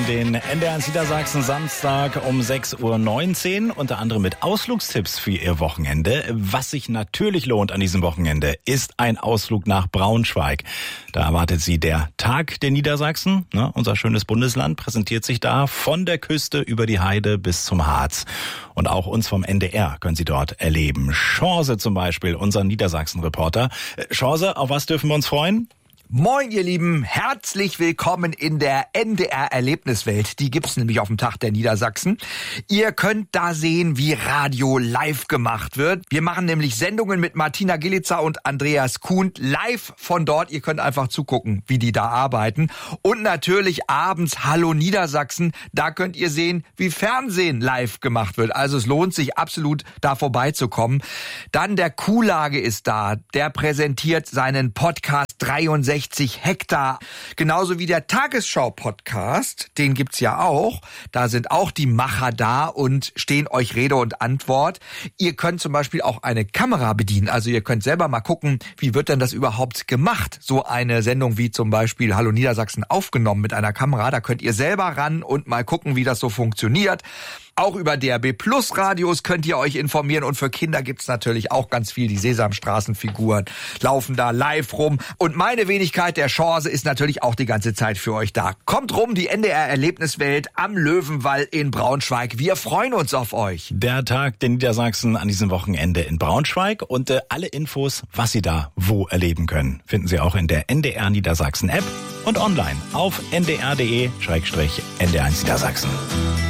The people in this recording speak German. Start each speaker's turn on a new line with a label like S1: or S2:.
S1: Den NDR Niedersachsen Samstag um 6:19 Uhr, unter anderem mit Ausflugstipps für Ihr Wochenende. Was sich natürlich lohnt an diesem Wochenende, ist ein Ausflug nach Braunschweig. Da erwartet Sie der Tag der Niedersachsen. Unser schönes Bundesland präsentiert sich da von der Küste über die Heide bis zum Harz. Und auch uns vom NDR können Sie dort erleben. Chance zum Beispiel, unser Niedersachsen-Reporter. Chance, auf was dürfen wir uns freuen?
S2: Moin, ihr Lieben, herzlich willkommen in der NDR-Erlebniswelt. Die gibt's nämlich auf dem Tag der Niedersachsen. Ihr könnt da sehen, wie Radio live gemacht wird. Wir machen nämlich Sendungen mit Martina Gillitzer und Andreas Kuhn live von dort. Ihr könnt einfach zugucken, wie die da arbeiten. Und natürlich abends Hallo Niedersachsen. Da könnt ihr sehen, wie Fernsehen live gemacht wird. Also es lohnt sich absolut, da vorbeizukommen. Dann der Kuhlage ist da. Der präsentiert seinen Podcast 63 Hektar. Genauso wie der Tagesschau-Podcast, den gibt's ja auch. Da sind auch die Macher da und stehen euch Rede und Antwort. Ihr könnt zum Beispiel auch eine Kamera bedienen. Also ihr könnt selber mal gucken, wie wird denn das überhaupt gemacht? So eine Sendung wie zum Beispiel Hallo Niedersachsen aufgenommen mit einer Kamera. Da könnt ihr selber ran und mal gucken, wie das so funktioniert. Auch über DRB Plus Radios könnt ihr euch informieren und für Kinder gibt's natürlich auch ganz viel. Die Sesamstraßenfiguren laufen da live rum und meine Wenigkeit der Chance ist natürlich auch die ganze Zeit für euch da. Kommt rum, die NDR Erlebniswelt am Löwenwall in Braunschweig. Wir freuen uns auf euch.
S1: Der Tag der Niedersachsen an diesem Wochenende in Braunschweig und alle Infos, was Sie da wo erleben können, finden Sie auch in der NDR Niedersachsen App und online auf ndr.de/NDR1 Niedersachsen.